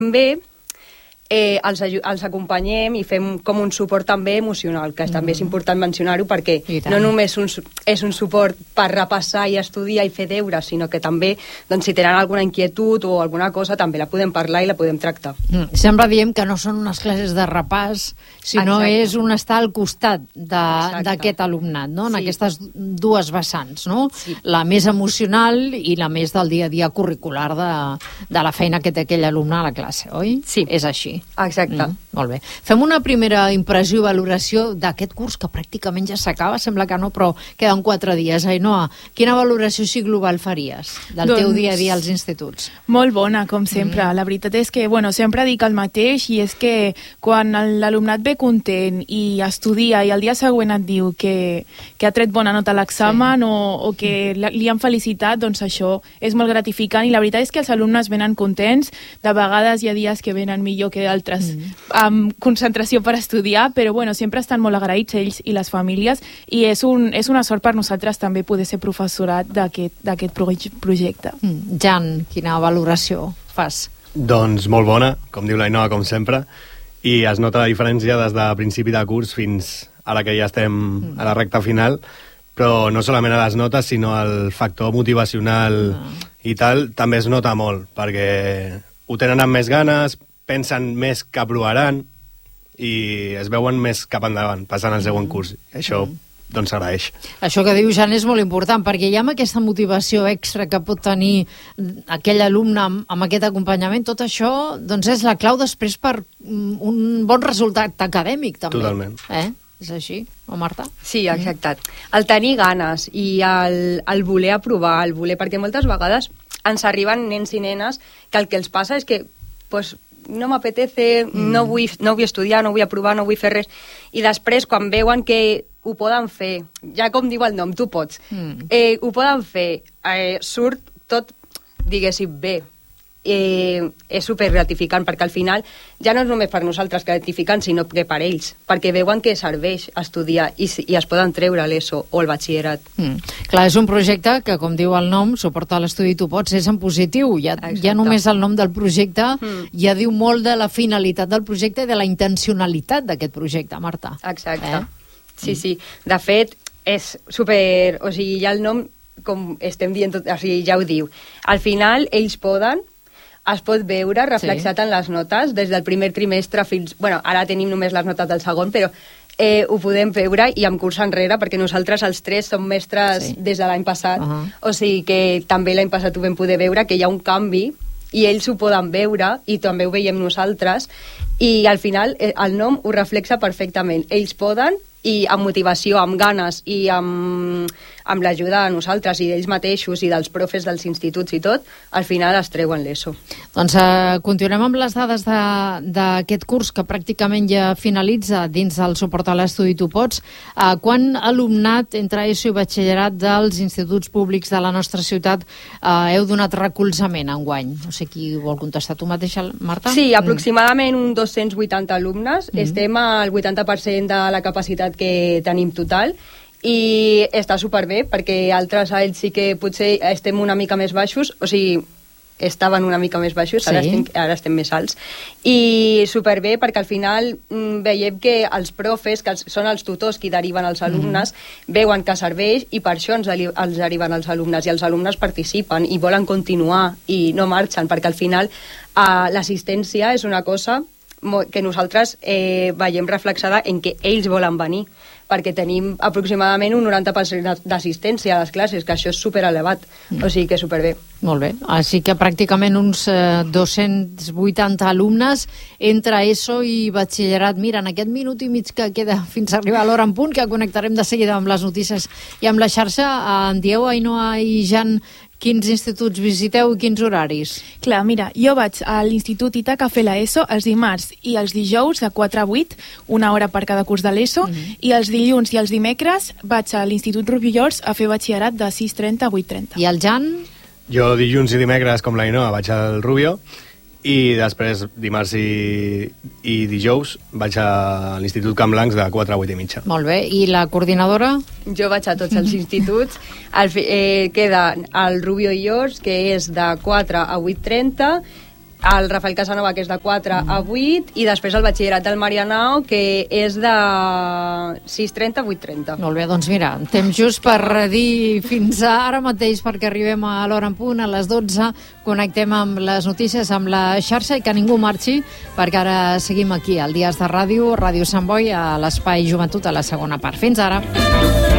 També els acompanyem i fem com un suport també emocional, que també és important mencionar-ho, perquè no només és un suport per repassar i estudiar i fer deures, sinó que també, doncs, si tenen alguna inquietud o alguna cosa, també la podem parlar i la podem tractar. Sempre diem que no són unes classes de repàs, sinó és un estar al costat d'aquest alumnat, no? En aquestes dues vessants, no? La més emocional i la més del dia a dia curricular de la feina que té aquell alumne a la classe, oi? Sí. És així. Exacte. Molt bé. Fem una primera impressió i valoració d'aquest curs, que pràcticament ja s'acaba, sembla que no, però queden 4 dies. Ainhoa, quina valoració si global faries del teu dia a dia als instituts? Molt bona, com sempre. La veritat és que, sempre dic el mateix, i és que quan l'alumnat ve content i estudia i el dia següent et diu que ha tret bona nota a l'examen o que li han felicitat, doncs això és molt gratificant, i la veritat és que els alumnes venen contents. De vegades hi ha dies que venen millor que altres amb concentració per estudiar, però sempre estan molt agraïts ells i les famílies, i és una sort per nosaltres també poder ser professorat d'aquest projecte. Jan, quina valoració fas? Doncs molt bona, com diu l'Ainhoa, com sempre, i es nota la diferència des de principi de curs fins ara que ja estem a la recta final, però no solament a les notes, sinó al factor motivacional i tal, també es nota molt, perquè ho tenen amb més ganes, pensen més que aprovaran i es veuen més cap endavant, passant al següent curs. Això doncs s'agraeix. Això que diu Jan és molt important, perquè ja amb aquesta motivació extra que pot tenir aquell alumne amb aquest acompanyament, tot això doncs és la clau després per un bon resultat acadèmic, també. Totalment. És així, o Marta? Sí, exacte. El tenir ganes i el voler aprovar, perquè moltes vegades ens arriben nens i nenes que el que els passa és que no m'apetece, no vull estudiar, no vull aprovar, no vull fer res, i després quan veuen que ho poden fer, ja com diu el nom, tu pots, ho poden fer, surt tot, diguéssim, bé. És supergratificant, perquè al final ja no és només per nosaltres gratificant, sinó que per ells, perquè veuen que serveix estudiar i es poden treure l'ESO o el batxillerat. Clar, és un projecte que, com diu el nom, suporta l'estudi Tu Pots, és en positiu. Ja només el nom del projecte ja diu molt de la finalitat del projecte i de la intencionalitat d'aquest projecte, Marta. Exacte. Sí. De fet, és super... O sigui, ja el nom, com estem dient, ja ho diu. Al final, ells poden, es pot veure reflexat en les notes des del primer trimestre fins... ara tenim només les notes del segon, però ho podem veure i amb curs enrere, perquè nosaltres els tres som mestres des de l'any passat, o sigui que també l'any passat ho vam poder veure, que hi ha un canvi i ells ho poden veure i també ho veiem nosaltres, i al final el nom ho reflexa perfectament. Ells poden, i amb motivació, amb ganes i amb l'ajuda de nosaltres i d'ells mateixos i dels profes dels instituts i tot, al final es treuen l'ESO. Doncs continuem amb les dades d'aquest curs que pràcticament ja finalitza dins del suport a l'estudi Tu Pots. Quant alumnat entre ESO i batxillerat dels instituts públics de la nostra ciutat heu donat recolzament enguany? No sé qui vol contestar, tu mateixa, Marta? Sí, aproximadament uns 280 alumnes. Estem al 80% de la capacitat que tenim total i està superbé, perquè altres anys sí que potser estem una mica més baixos, o sigui, estaven una mica més baixos, ara estem més alts, i superbé perquè al final veiem que els profes, que són els tutors qui deriven els alumnes, veuen que serveix i per això els arriben els alumnes, i els alumnes participen i volen continuar i no marxen, perquè al final l'assistència és una cosa que nosaltres veiem reflexada en que ells volen venir, perquè tenim aproximadament un 90% d'assistència a les classes, que això és superelevat, o sigui que superbé. Molt bé, així que pràcticament uns 280 alumnes entre ESO i batxillerat. Mira, en aquest minut i mig que queda fins a arribar a l'hora en punt, que connectarem de seguida amb les notícies i amb la xarxa, en dieu, Ainhoa i Jan, quins instituts visiteu i quins horaris? Clar, mira, jo vaig a l'Institut Ítaca a fer l'ESO els dimarts i els dijous de 4 a 8, una hora per cada curs de l'ESO, i els dilluns i els dimecres vaig a l'Institut Rubiols a fer batxillerat de 6:30 a 8:30. I el Jan? Jo dilluns i dimecres, com l'Ainhoa, vaig al Rubio, i després dimarts i dijous vaig a l'Institut Camp Blancs de 4 a 8 i mitja. Molt bé, i la coordinadora? Jo vaig a tots els instituts, queda el Rubio i Llors, que és de 4 a 8:30, el Rafael Casanova, que és de 4 a 8, i després el batxillerat del Marianao, que és de 6:30 a 8:30. Molt bé, doncs mira, temps just per dir fins ara mateix, perquè arribem a l'hora en punt, a les 12, connectem amb les notícies, amb la xarxa, i que ningú marxi, perquè ara seguim aquí, al Dies de Ràdio, Ràdio Sant Boi, a l'Espai Joventut, a la segona part. Fins ara.